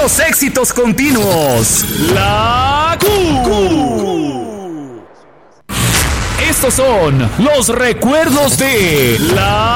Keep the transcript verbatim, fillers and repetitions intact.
los éxitos continuos. La Q. Estos son los recuerdos de La